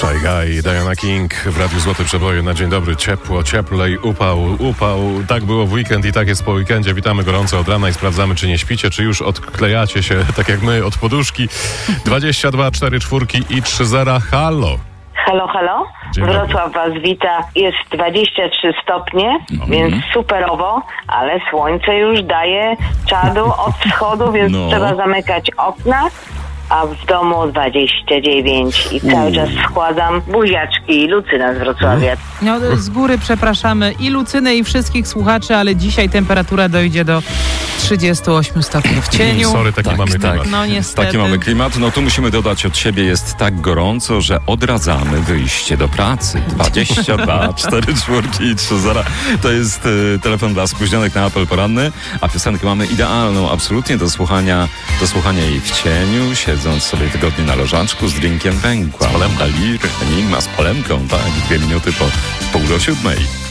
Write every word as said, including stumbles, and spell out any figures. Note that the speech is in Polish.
Shy Guy, Diana King w Radiu Złote Przeboje na dzień dobry. Ciepło, cieplej, upał, upał. Tak było w weekend i tak jest po weekendzie. Witamy gorąco od rana i sprawdzamy, czy nie śpicie, czy już odklejacie się, tak jak my, od poduszki. dwadzieścia dwa cztery cztery i trzy zera. Halo. Halo, halo. Dzień dobry. Wrocław was wita. Jest dwadzieścia trzy stopnie, No. więc superowo, ale słońce już daje czadu od wschodu, więc No. trzeba zamykać okna. A w domu dwadzieścia dziewięć i cały czas składam buziaczki Lucyna z Wrocławia. No, z góry przepraszamy i Lucynę, i wszystkich słuchaczy, ale dzisiaj temperatura dojdzie do trzydziestu ośmiu stopni w cieniu. Sorry, taki Tak, mamy tak. klimat. No niestety. Taki mamy klimat. No tu musimy dodać od siebie, jest tak gorąco, że odradzamy wyjście do pracy. dwadzieścia dwa cztery cztery i trzy zera. To jest y, telefon dla spóźnionych na apel poranny, a piosenkę mamy idealną, absolutnie do słuchania, do słuchania jej w cieniu, siedząc sobie wygodnie na lożaczku z drinkiem węgła. Z polemką. Enigma z polemką, tak. Dwie minuty po pół do siódmej.